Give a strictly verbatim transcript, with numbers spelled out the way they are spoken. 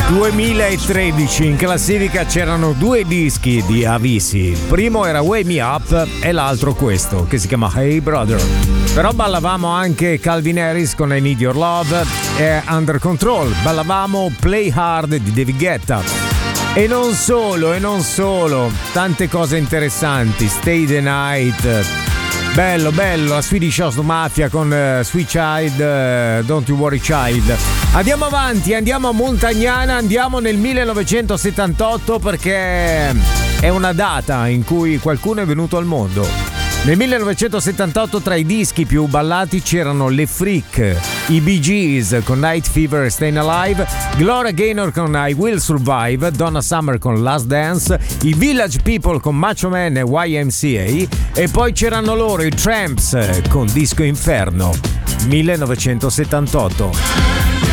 duemilatredici in classifica c'erano due dischi di Avicii. Il primo era Wake Me Up e l'altro questo, che si chiama Hey Brother. Però ballavamo anche Calvin Harris con I Need Your Love e Under Control. Ballavamo Play Hard di David Guetta. E non solo, e non solo. Tante cose interessanti. Stay the Night. Bello, bello, la Swedish House Mafia con uh, Sweet Child, uh, Don't You Worry Child. Andiamo avanti, andiamo a Montagnana, andiamo nel millenovecentosettantotto perché è una data in cui qualcuno è venuto al mondo. Nel millenovecentosettantotto tra i dischi più ballati c'erano Le Freak, i Bee Gees con Night Fever e Stayin' Alive, Gloria Gaynor con I Will Survive, Donna Summer con Last Dance, i Village People con Macho Man e Y M C A e poi c'erano loro i Tramps con Disco Inferno. millenovecentosettantotto.